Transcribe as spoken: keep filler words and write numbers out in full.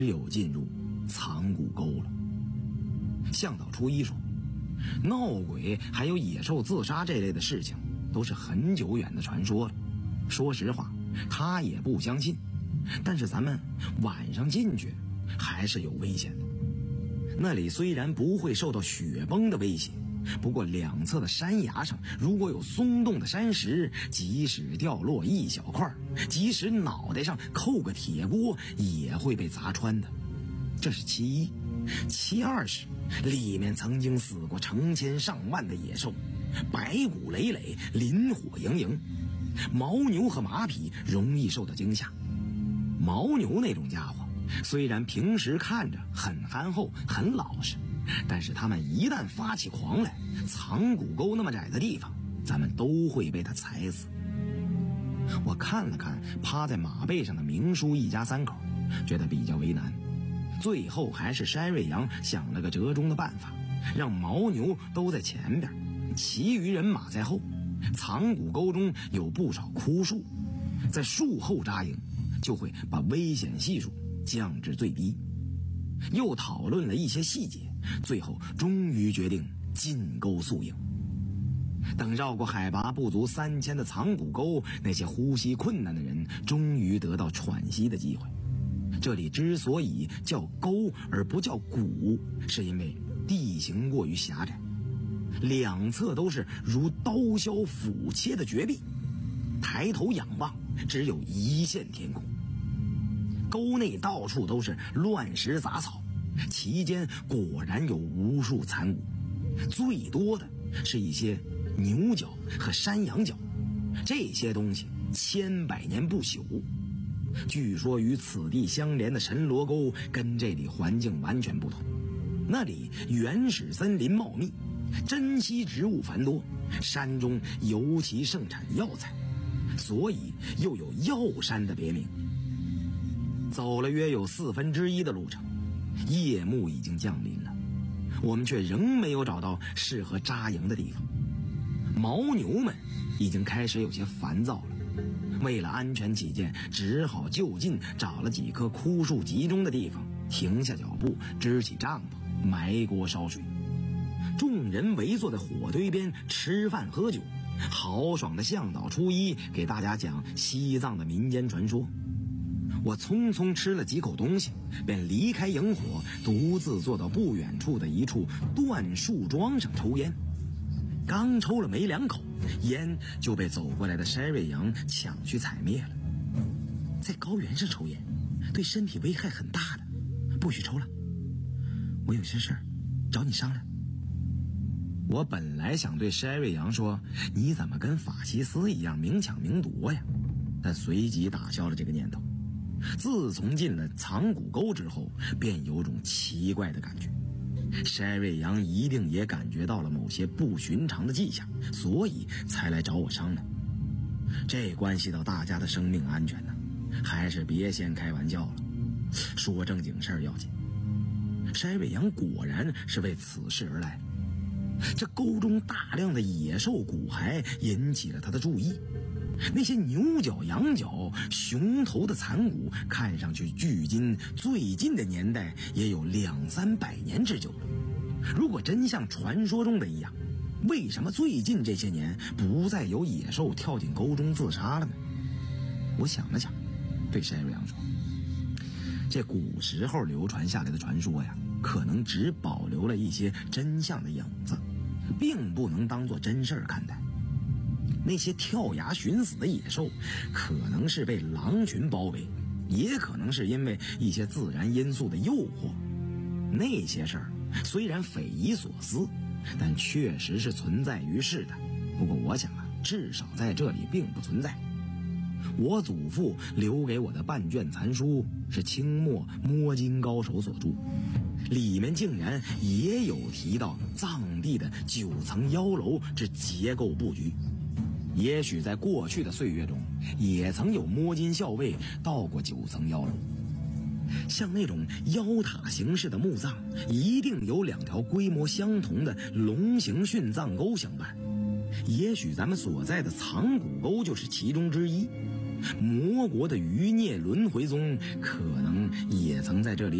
有进入藏骨沟了。向导初一说，闹鬼还有野兽自杀这类的事情都是很久远的传说了。说实话，他也不相信，但是咱们晚上进去还是有危险的。那里虽然不会受到雪崩的威胁，不过两侧的山崖上如果有松动的山石，即使掉落一小块，即使脑袋上扣个铁锅也会被砸穿的。这是其一。其二是里面曾经死过成千上万的野兽，白骨累累，磷火盈盈。牦牛和马匹容易受到惊吓。牦牛那种家伙虽然平时看着很憨厚很老实，但是他们一旦发起狂来，藏骨沟那么窄的地方，咱们都会被他踩死。我看了看趴在马背上的明叔一家三口，觉得比较为难。最后还是山瑞阳想了个折中的办法，让牦牛都在前边，其余人马在后。藏骨沟中有不少枯树，在树后扎营就会把危险系数降至最低。又讨论了一些细节，最后终于决定进沟宿营。等绕过海拔不足三千的藏骨沟，那些呼吸困难的人终于得到喘息的机会。这里之所以叫沟而不叫谷，是因为地形过于狭窄，两侧都是如刀削斧切的绝壁，抬头仰望只有一线天空。沟内到处都是乱石杂草，其间果然有无数残骨，最多的是一些牛角和山羊角，这些东西千百年不朽。据说与此地相连的神罗沟跟这里环境完全不同，那里原始森林茂密，珍稀植物繁多，山中尤其盛产药材，所以又有药山的别名。走了约有四分之一的路程，夜幕已经降临了，我们却仍没有找到适合扎营的地方。牦牛们已经开始有些烦躁了，为了安全起见，只好就近找了几棵枯树集中的地方，停下脚步，支起帐篷，埋锅烧水。众人围坐在火堆边吃饭喝酒，豪爽的向导初一给大家讲西藏的民间传说。我匆匆吃了几口东西，便离开营火，独自坐到不远处的一处椴树桩上抽烟。刚抽了没两口，烟就被走过来的山瑞阳抢去踩灭了。在高原上抽烟对身体危害很大的，不许抽了，我有些事儿找你商量。我本来想对山瑞阳说，你怎么跟法西斯一样明抢明夺呀，但随即打消了这个念头。自从进了藏骨沟之后，便有种奇怪的感觉，山瑞阳一定也感觉到了某些不寻常的迹象，所以才来找我商量。这关系到大家的生命安全呢，还是别先开玩笑了，说正经事儿要紧。山瑞阳果然是为此事而来。这沟中大量的野兽骨骸引起了他的注意，那些牛角、羊角、熊头的残骨看上去距今最近的年代也有两三百年之久了。如果真像传说中的一样，为什么最近这些年不再有野兽跳进沟中自杀了呢？我想了想，对山瑞阳说，这古时候流传下来的传说呀，可能只保留了一些真相的影子，并不能当作真事儿看待。那些跳崖寻死的野兽可能是被狼群包围，也可能是因为一些自然因素的诱惑。那些事儿虽然匪夷所思，但确实是存在于世的。不过我想啊，至少在这里并不存在。我祖父留给我的半卷残书是清末摸金高手所著，里面竟然也有提到藏地的九层妖楼之结构布局。也许在过去的岁月中，也曾有摸金校尉到过九层妖楼。像那种妖塔形式的墓葬，一定有两条规模相同的龙形殉葬沟相伴。也许咱们所在的藏骨沟就是其中之一。 魔国的余孽轮回宗可能也曾在这里